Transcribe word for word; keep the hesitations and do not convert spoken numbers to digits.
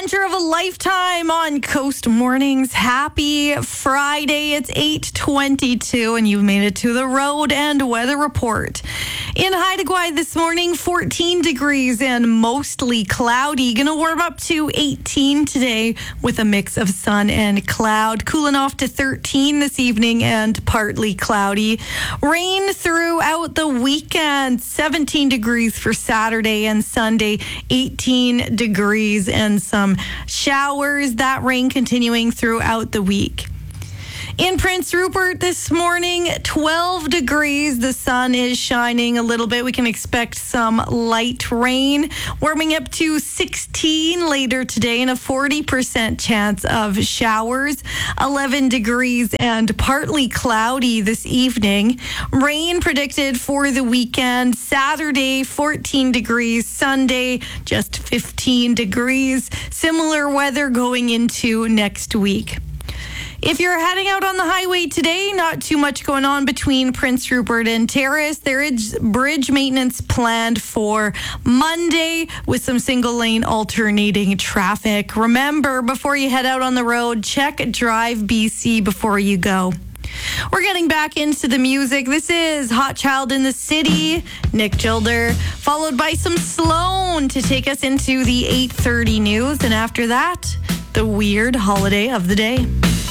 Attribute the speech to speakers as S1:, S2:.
S1: adventure of a lifetime on Coast Mornings. Happy Friday. It's eight twenty-two and you've made it to the road and weather report. In Haida Gwaii this morning, fourteen degrees and mostly cloudy. Gonna warm up to eighteen today with a mix of sun and cloud. Cooling off to thirteen this evening and partly cloudy. Rain throughout the weekend. seventeen degrees for Saturday and Sunday. eighteen degrees and some showers. That rain continuing throughout the week. In Prince Rupert this morning, twelve degrees. The sun is shining a little bit. We can expect some light rain. Warming up to sixteen later today and a forty percent chance of showers. eleven degrees and partly cloudy this evening. Rain predicted for the weekend. Saturday, fourteen degrees. Sunday, just fifteen degrees. Similar weather going into next week. If you're heading out on the highway today, not too much going on between Prince Rupert and Terrace. There is bridge maintenance planned for Monday with some single lane alternating traffic. Remember, before you head out on the road, check Drive B C before you go. We're getting back into the music. This is Hot Child in the City, Nick Gilder, followed by some Sloan to take us into the eight thirty news. And after that, the weird holiday of the day.